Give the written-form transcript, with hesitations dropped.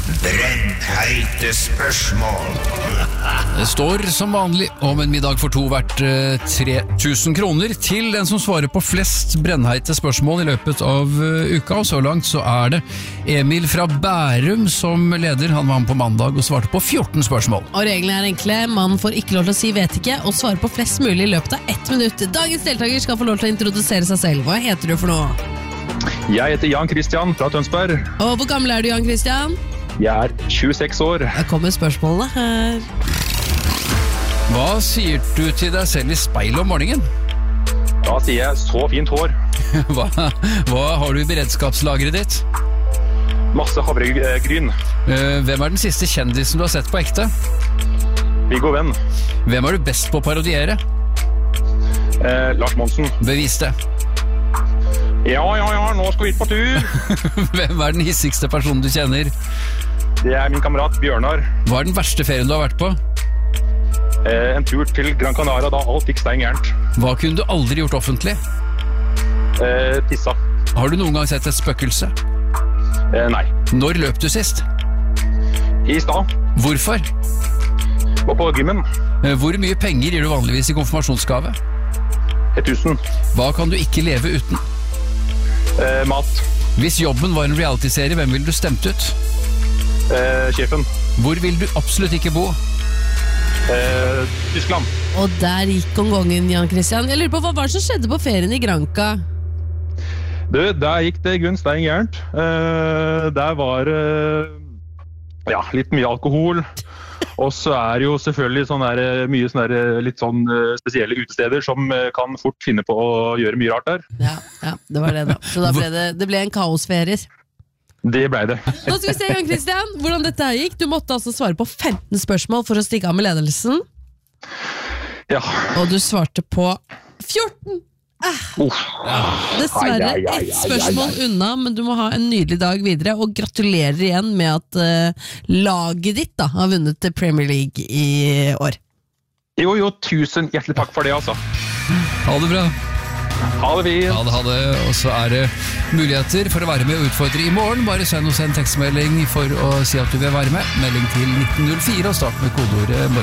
Brennheite spørsmål. Det står som vanlig om en middag for to verdt 3000 kroner til den som svarer på flest brennheite spørsmål i løpet av uka, og så langt så det Emil fra Bærum som leder. Han var med på mandag og svarte på 14 spørsmål. Og reglene enkle, man får ikke lov til å si vet ikke, og svare på flest mulig i løpet av 1 minutt. Dagens deltaker skal få lov til å introdusere seg selv. Hva heter du for noe? Jeg heter Jan Christian fra Tønsberg. Og hvor gammel du, Jan Christian? Jeg 26 år. Her kommer spørsmålene her. Hva sier du til deg selv i speilet om morgenen? Da sier jeg så fint hår. Hva har du i beredskapslageret ditt? Masse havregryn. Hvem den siste kjendisen du har sett på ekte? Viggo Venn. Hvem du best på å parodiere? Lars Monsen. Bevis det. Ja, nå skal vi ut på tur. Hvem den hissigste personen du kjenner? Det min kamerat Bjørnar. Hva den verste ferien du har vært på? En tur til Gran Canaria da alt gikk stein gærent. Hva kunne du aldri gjort offentlig? Tissa. Har du noen gang sett et spøkelse? Nei. Når løp du sist? I stad. Hvorfor? På gymmen. Hvor mye penger gir du vanligvis i konfirmasjonsgave? 1000. Hva kan du ikke leve uten? Mat. Hvis jobben var en reality-serie, hvem ville du stemt ut? Sjefen. Hvor vil du absolutt ikke bo? Tyskland. Og der gikk gongongen, Jan Christian. Jeg lurer på, hva var det som skjedde på ferien i Granca? Der gikk det grunn stein gærent. Der var litt mye alkohol. Og så det jo selvfølgelig mye litt sånn spesielle utesteder som kan fort finne på å gjøre mye rart der. Ja, det var det da. Så da det ble en kaosferier. Det ble det. Nå skal vi se, Jan Christian, hvordan dette her gikk. Du måtte altså svare på 15 spørsmål for å stikke av med ledelsen. Ja. Og du svarte på 14! Dessverre ett spørsmål unna, men du må ha en nydelig dag videre, og gratulerer igjen med at laget ditt da har vunnet Premier League i år. Jo, tusen hjertelig takk for det, altså. Ha det bra. Ha det fint. Ha det, og så det muligheter for å være med og utfordre i morgen. Bare send oss en tekstmelding for å si at du vil være med. Melding til 1904 og start med kodeordet